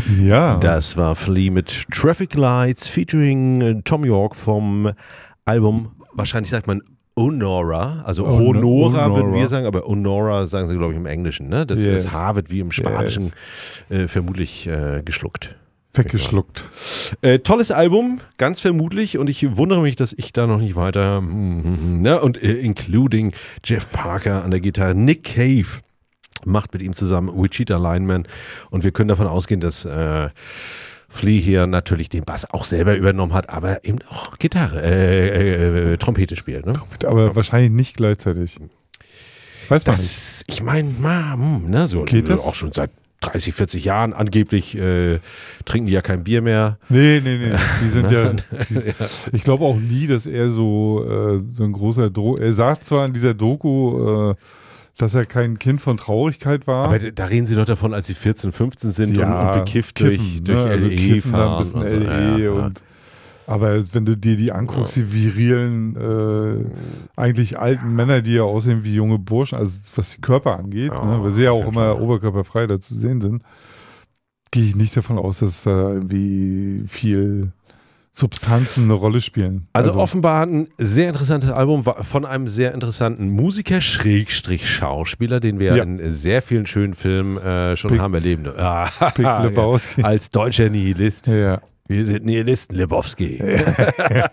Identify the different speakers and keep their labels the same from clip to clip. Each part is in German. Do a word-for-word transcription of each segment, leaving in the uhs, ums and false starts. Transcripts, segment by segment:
Speaker 1: Ja.
Speaker 2: Das war Flea mit Traffic Lights featuring Tom York vom Album, wahrscheinlich sagt man Honora, also
Speaker 1: Oh,
Speaker 2: Honora,
Speaker 1: Honora
Speaker 2: würden wir sagen, aber Honora sagen sie, glaube ich, im Englischen. Ne? Das,
Speaker 1: Yes.
Speaker 2: das H wird wie im Spanischen
Speaker 1: Yes.
Speaker 2: äh, vermutlich äh, geschluckt.
Speaker 1: Weggeschluckt.
Speaker 2: Äh, tolles Album, ganz vermutlich, und ich wundere mich, dass ich da noch nicht weiter, hm, hm, hm, ne? Und äh, including Jeff Parker an der Gitarre, Nick Cave macht mit ihm zusammen Wichita Lineman, und wir können davon ausgehen, dass äh, Flea hier natürlich den Bass auch selber übernommen hat, aber eben auch Gitarre, äh, äh, Trompete spielt. Ne?
Speaker 1: Aber wahrscheinlich nicht gleichzeitig. Weiß man nicht.
Speaker 2: Das, ich meine, ne, so
Speaker 1: Geht das?
Speaker 2: auch schon seit dreißig, vierzig Jahren angeblich äh, trinken die ja kein Bier mehr.
Speaker 1: Nee, nee, nee. Die sind ja. Die, ja. Ich glaube auch nie, dass er so, äh, so ein großer Dro. Er sagt zwar in dieser Doku, äh, dass er kein Kind von Traurigkeit war.
Speaker 2: Aber da reden sie doch davon, als sie vierzehn, fünfzehn sind
Speaker 1: ja,
Speaker 2: und, und bekifft
Speaker 1: kiffen,
Speaker 2: durch, durch
Speaker 1: ne? Also
Speaker 2: L E
Speaker 1: kiffen
Speaker 2: fahren.
Speaker 1: dann ein bisschen
Speaker 2: und so.
Speaker 1: L E
Speaker 2: ja,
Speaker 1: und aber wenn du dir die anguckst, die virilen, äh, eigentlich alten Männer, die ja aussehen wie junge Burschen, also was die Körper angeht,
Speaker 2: ja,
Speaker 1: ne, weil sie ja auch
Speaker 2: ja,
Speaker 1: immer
Speaker 2: klar.
Speaker 1: oberkörperfrei da zu sehen sind, gehe ich nicht davon aus, dass da irgendwie viel Substanzen eine Rolle spielen.
Speaker 2: Also, also offenbar ein sehr interessantes Album von einem sehr interessanten Musiker, Schrägstrich Schauspieler, den wir
Speaker 1: ja.
Speaker 2: in sehr vielen schönen Filmen äh, schon
Speaker 1: Big,
Speaker 2: haben erleben. Ah,
Speaker 1: Big Lebowski.
Speaker 2: Als deutscher Nihilist.
Speaker 1: Ja.
Speaker 2: Wir sind Nihilisten, Lebowski.
Speaker 1: Ja. ja.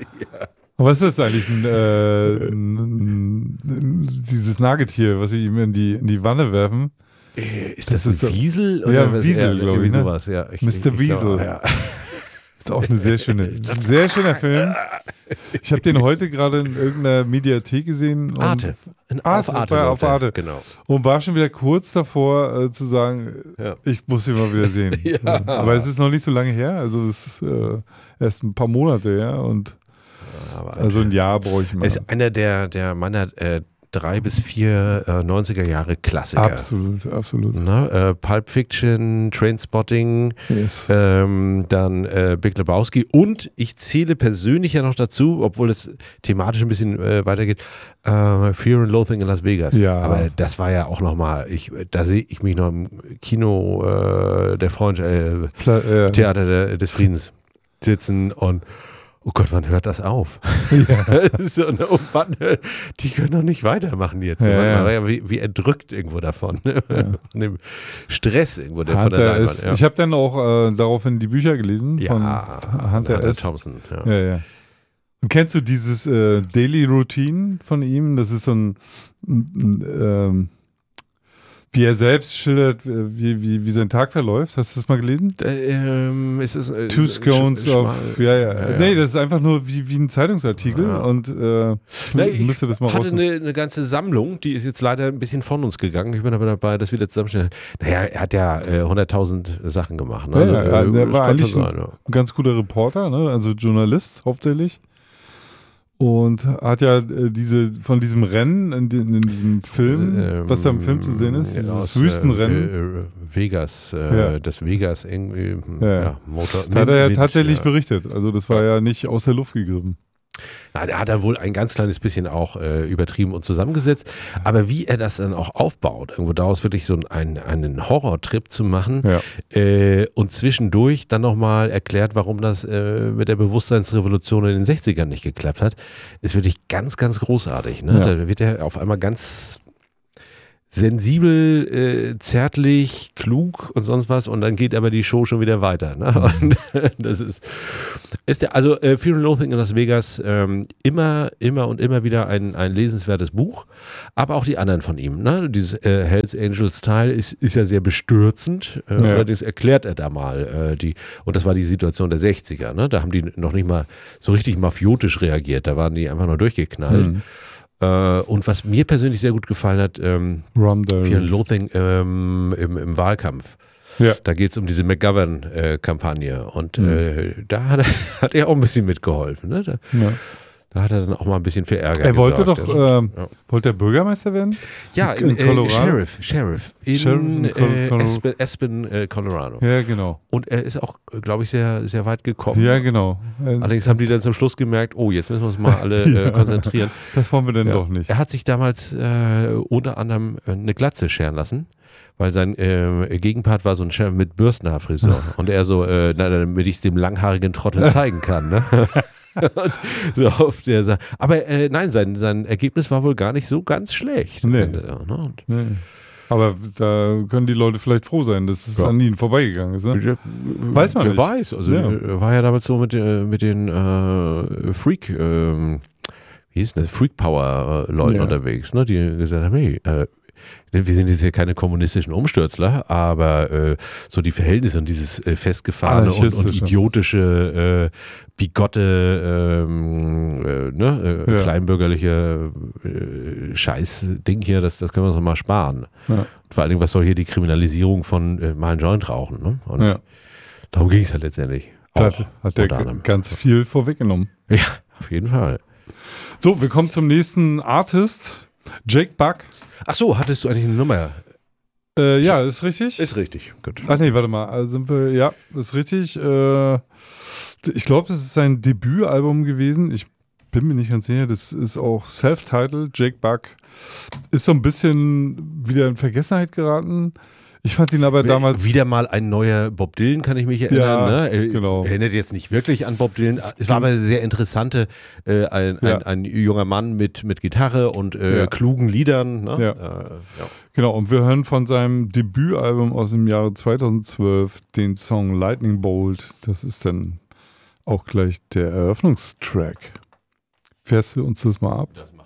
Speaker 1: Was ist das eigentlich? Ein, äh, ein, ein, dieses Nagetier, was sie ihm in die, in die Wanne werfen?
Speaker 2: Ist das, das ein ist Wiesel?
Speaker 1: Oder
Speaker 2: ja,
Speaker 1: was? Wiesel,
Speaker 2: ja,
Speaker 1: glaube ich. Ne?
Speaker 2: Sowas, ja. Ich,
Speaker 1: Mister
Speaker 2: ich,
Speaker 1: Wiesel.
Speaker 2: Ich, ja.
Speaker 1: Ist auch eine sehr schöne, sehr schöner Film. Ich habe den heute gerade in irgendeiner Mediathek gesehen. Und
Speaker 2: Arte.
Speaker 1: In Arte. Auf Arte. Auf Arte.
Speaker 2: Genau.
Speaker 1: Und war schon wieder kurz davor äh, zu sagen, ja. ich muss ihn mal wieder sehen.
Speaker 2: ja.
Speaker 1: Aber es ist noch nicht so lange her. Also es ist äh, erst ein paar Monate her. Und ja, also ein Jahr brauche ich mal.
Speaker 2: Es ist einer der, der meiner äh, drei bis vier äh, neunziger Jahre Klassiker.
Speaker 1: Absolut, absolut.
Speaker 2: Na, äh, Pulp Fiction, Trainspotting,
Speaker 1: yes.
Speaker 2: ähm, dann äh, Big Lebowski, und ich zähle persönlich ja noch dazu, obwohl es thematisch ein bisschen äh, weitergeht, äh, Fear and Loathing in Las Vegas.
Speaker 1: Ja.
Speaker 2: Aber das war ja auch nochmal, ich, da sehe ich mich noch im Kino äh, der Freund, äh,
Speaker 1: Pla- äh,
Speaker 2: Theater der, des Friedens sitzen und oh Gott, wann hört das auf?
Speaker 1: Ja.
Speaker 2: so, ne, oh, wann, die können doch nicht weitermachen jetzt.
Speaker 1: Ja, ja.
Speaker 2: Man war ja wie, wie erdrückt irgendwo davon. Ne?
Speaker 1: Ja.
Speaker 2: Von dem Stress irgendwo, der
Speaker 1: Hunter
Speaker 2: von der Leinwand.
Speaker 1: ist,
Speaker 2: Ja.
Speaker 1: Ich habe dann auch äh, daraufhin die Bücher gelesen
Speaker 2: ja,
Speaker 1: von Hunter,
Speaker 2: Hunter
Speaker 1: S.
Speaker 2: Thompson. Ja.
Speaker 1: Ja, ja. Und kennst du dieses äh, Daily Routine von ihm? Das ist so ein, ein, ein ähm, wie er selbst schildert, wie, wie, wie sein Tag verläuft. Hast du das mal gelesen?
Speaker 2: Äh, ähm, ist es, äh,
Speaker 1: Two Scones
Speaker 2: sch-
Speaker 1: of,
Speaker 2: schmal-
Speaker 1: ja, ja,
Speaker 2: ja, ja.
Speaker 1: Nee, das ist einfach nur wie, wie ein Zeitungsartikel
Speaker 2: Ja.
Speaker 1: und äh,
Speaker 2: Na,
Speaker 1: ich
Speaker 2: ich
Speaker 1: müsste das mal
Speaker 2: hatte
Speaker 1: rausholen.
Speaker 2: eine, eine ganze Sammlung, die ist jetzt leider ein bisschen von uns gegangen. Ich bin aber dabei, das wieder zusammenstellen. Naja, er hat ja äh, hunderttausend Sachen gemacht. Ne?
Speaker 1: Ja, ja,
Speaker 2: äh,
Speaker 1: der
Speaker 2: das
Speaker 1: war
Speaker 2: kann
Speaker 1: eigentlich
Speaker 2: schon
Speaker 1: ein,
Speaker 2: sein, ja.
Speaker 1: ein ganz guter Reporter, ne? Also Journalist hauptsächlich. Und hat ja äh, diese von diesem Rennen in, die, in diesem Film,
Speaker 2: Ähm,
Speaker 1: was da im Film zu sehen ist,
Speaker 2: ja,
Speaker 1: dieses
Speaker 2: aus,
Speaker 1: Wüstenrennen.
Speaker 2: Äh, äh, Vegas, äh,
Speaker 1: Ja.
Speaker 2: das Vegas irgendwie,
Speaker 1: Ja.
Speaker 2: ja, Motor.
Speaker 1: Da hat er ja
Speaker 2: Wind,
Speaker 1: tatsächlich
Speaker 2: ja.
Speaker 1: berichtet. Also das war ja nicht aus der Luft gegriffen.
Speaker 2: Nein, er hat da wohl ein ganz kleines bisschen auch äh, übertrieben und zusammengesetzt. Aber wie er das dann auch aufbaut, irgendwo daraus wirklich so einen, einen Horrortrip zu machen
Speaker 1: Ja.
Speaker 2: äh, und zwischendurch dann nochmal erklärt, warum das äh, mit der Bewusstseinsrevolution in den sechzigern nicht geklappt hat, ist wirklich ganz, ganz großartig. Ne?
Speaker 1: Ja.
Speaker 2: Da wird er auf einmal ganz sensibel, äh, zärtlich, klug und sonst was, und dann geht aber die Show schon wieder weiter. Ne? Und das ist, ist der, also äh, Fear and Loathing in Las Vegas, ähm, immer, immer und immer wieder ein, ein lesenswertes Buch, aber auch die anderen von ihm. Ne? Dieses äh, Hells Angels Teil ist, ist ja sehr bestürzend, äh,
Speaker 1: Ja.
Speaker 2: allerdings erklärt er da mal äh, die, und das war die Situation der sechziger, ne? Da haben die noch nicht mal so richtig mafiotisch reagiert, da waren die einfach nur durchgeknallt.
Speaker 1: Mhm.
Speaker 2: Äh, und was mir persönlich sehr gut gefallen hat, ähm,
Speaker 1: Ron
Speaker 2: Fear and Loathing ähm, im, im Wahlkampf.
Speaker 1: Ja.
Speaker 2: Da geht es um diese McGovern-Kampagne. Und mhm. äh, da hat er, hat er auch ein bisschen mitgeholfen. Ne? Da,
Speaker 1: Ja.
Speaker 2: Da hat er dann auch mal ein bisschen für Ärger
Speaker 1: Er wollte
Speaker 2: gesorgt.
Speaker 1: doch,
Speaker 2: Ja.
Speaker 1: ähm, wollte er Bürgermeister werden?
Speaker 2: Ja,
Speaker 1: in,
Speaker 2: in,
Speaker 1: in Colorado.
Speaker 2: Äh, Sheriff, Sheriff in,
Speaker 1: Sheriff in
Speaker 2: äh,
Speaker 1: Col- Col-
Speaker 2: Aspen, Aspen äh, Colorado.
Speaker 1: Ja, genau.
Speaker 2: Und er ist auch, glaube ich, sehr, sehr weit gekommen.
Speaker 1: Ja, genau. Äh,
Speaker 2: Allerdings haben die dann zum Schluss gemerkt, oh, jetzt müssen wir uns mal alle äh,
Speaker 1: Ja.
Speaker 2: konzentrieren.
Speaker 1: Das wollen wir denn
Speaker 2: Ja.
Speaker 1: doch nicht.
Speaker 2: Er hat sich damals äh, unter anderem äh, eine Glatze scheren lassen, weil sein äh, Gegenpart war so ein Chef mit Bürstenhaarfrisur. Und er so, äh, na, damit ich es dem langhaarigen Trottel zeigen kann. Ne? Und so auf der Sa- Aber äh, nein, sein, sein Ergebnis war wohl gar nicht so ganz schlecht.
Speaker 1: Nee.
Speaker 2: Er, ne? Und
Speaker 1: Nee. Aber da können die Leute vielleicht froh sein, dass es
Speaker 2: Ja.
Speaker 1: an ihnen vorbeigegangen ist. Ne? Weiß man
Speaker 2: Wer
Speaker 1: nicht.
Speaker 2: weiß. Also
Speaker 1: Ja.
Speaker 2: er war ja damals so mit, äh, mit den äh, Freak, ähm, wie hieß denn das, Freak Power äh, Leuten
Speaker 1: Ja.
Speaker 2: unterwegs, ne? Die gesagt haben, hey, äh, wir sind jetzt hier keine kommunistischen Umstürzler, aber äh, so die Verhältnisse und dieses äh, festgefahrene und, und
Speaker 1: Anarchistische.
Speaker 2: idiotische, äh, bigotte, ähm, äh, ne, äh,
Speaker 1: Ja.
Speaker 2: kleinbürgerliche äh, Scheiß-Ding hier, das, das können wir uns noch mal sparen.
Speaker 1: Ja.
Speaker 2: Und vor allen Dingen, was soll hier die Kriminalisierung von äh, mal einen Joint rauchen? Ne? Und
Speaker 1: Ja.
Speaker 2: darum ging es ja letztendlich.
Speaker 1: Da
Speaker 2: Auch
Speaker 1: hat er
Speaker 2: unter anderem.
Speaker 1: ganz viel vorweggenommen.
Speaker 2: Ja, auf jeden Fall.
Speaker 1: So, wir kommen zum nächsten Artist. Jake Buck.
Speaker 2: Ach so, hattest du eigentlich eine Nummer?
Speaker 1: Äh, ja, ist richtig.
Speaker 2: Ist richtig, gut.
Speaker 1: Ach nee, warte mal. Also sind wir, ja, ist richtig. Äh, ich glaube, das ist sein Debütalbum gewesen. Ich bin mir nicht ganz sicher. Das ist auch Self-Titled. Jake Buck ist so ein bisschen wieder in Vergessenheit geraten. Ich fand ihn aber damals.
Speaker 2: Wieder mal ein neuer Bob Dylan, kann ich mich erinnern.
Speaker 1: Ja,
Speaker 2: ne? Er-
Speaker 1: genau.
Speaker 2: Erinnert jetzt nicht wirklich an Bob Dylan. Es war aber eine sehr interessante, äh, ein,
Speaker 1: Ja.
Speaker 2: ein, ein junger Mann mit, mit Gitarre und äh,
Speaker 1: Ja.
Speaker 2: klugen Liedern. Ne?
Speaker 1: Ja.
Speaker 2: Äh, ja.
Speaker 1: Genau, und wir hören von seinem Debütalbum aus dem Jahre zweitausendzwölf den Song Lightning Bolt. Das ist dann auch gleich der Eröffnungstrack. Fährst du uns das mal ab?
Speaker 2: Das